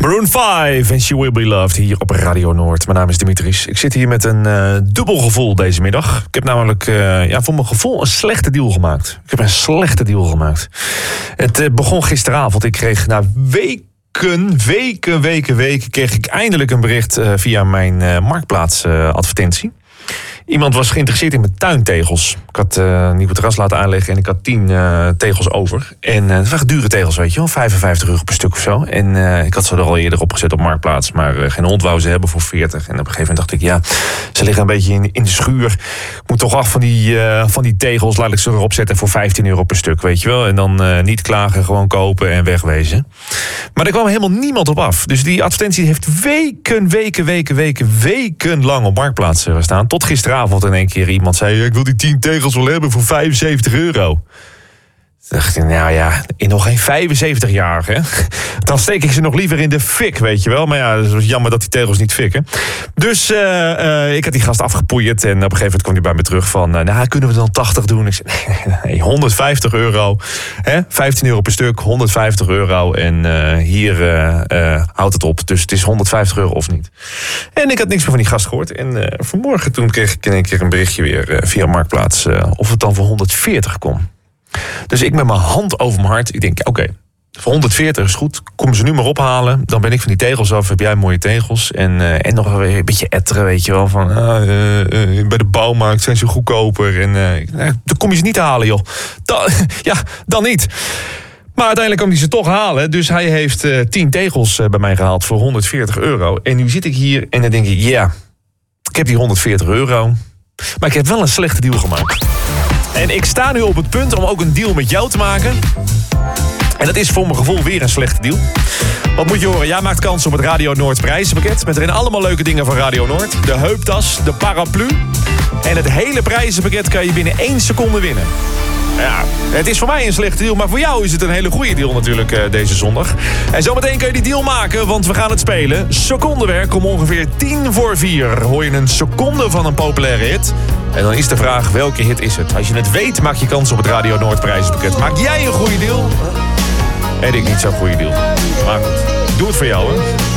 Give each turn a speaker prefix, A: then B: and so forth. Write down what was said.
A: Maroon 5 en She Will Be Loved hier op Radio Noord. Mijn naam is Dimitris. Ik zit hier met een dubbel gevoel deze middag. Ik heb namelijk voor mijn gevoel een slechte deal gemaakt. Het begon gisteravond. Ik kreeg na weken kreeg ik eindelijk een bericht via mijn Marktplaats advertentie. Iemand was geïnteresseerd in mijn tuintegels. Ik had een nieuwe terras laten aanleggen en ik had 10 tegels over. En het waren dure tegels, weet je wel. €55 per stuk of zo. En ik had ze er al eerder opgezet op Marktplaats. Maar geen hond wou ze hebben voor 40. En op een gegeven moment dacht ik, ja, ze liggen een beetje in de schuur. Ik moet toch af van die tegels. Laat ik ze erop zetten voor €15 per stuk, weet je wel. En dan niet klagen, gewoon kopen en wegwezen. Maar er kwam helemaal niemand op af. Dus die advertentie heeft weken lang op Marktplaats staan. Tot gisteravond in één keer iemand zei, ik wil die 10 tegels wel hebben voor €75. Toen dacht ik, nou ja, in nog geen 75 jaar, hè? Dan steek ik ze nog liever in de fik, weet je wel. Maar ja, het was jammer dat die tegels niet fikken. Dus ik had die gast afgepoeierd. En op een gegeven moment kwam hij bij me terug van, kunnen we dan 80 doen? Ik zei, nee, €150. Hè? €15 per stuk, €150. En hier houdt het op. Dus het is €150 of niet. En ik had niks meer van die gast gehoord. En vanmorgen toen kreeg ik in één keer een berichtje weer via Marktplaats of het dan voor 140 kon. Dus ik met mijn hand over mijn hart. Ik denk, oké, voor 140 is goed. Kom ze nu maar ophalen. Dan ben ik van die tegels af. Heb jij mooie tegels. En nog een beetje etteren, weet je wel. Van, bij de bouwmarkt zijn ze goedkoper. En dan kom je ze niet halen, joh. Dan niet. Maar uiteindelijk kwam hij ze toch halen. Dus hij heeft 10 tegels bij mij gehaald voor €140. En nu zit ik hier en dan denk ik, ja, ik heb die €140. Maar ik heb wel een slechte deal gemaakt. En ik sta nu op het punt om ook een deal met jou te maken. En dat is voor mijn gevoel weer een slechte deal. Wat moet je horen? Jij maakt kans op het Radio Noord prijzenpakket. Met erin allemaal leuke dingen van Radio Noord. De heuptas, de paraplu. En het hele prijzenpakket kan je binnen 1 seconde winnen. Ja, het is voor mij een slechte deal, maar voor jou is het een hele goede deal natuurlijk deze zondag. En zometeen kun je die deal maken, want we gaan het spelen. Secondenwerk om ongeveer 3:50 hoor je een seconde van een populaire hit. En dan is de vraag, welke hit is het? Als je het weet, maak je kans op het Radio Noord prijzenpakket. Maak jij een goede deal? En ik niet zo'n goede deal. Maar goed, doe het voor jou, hè.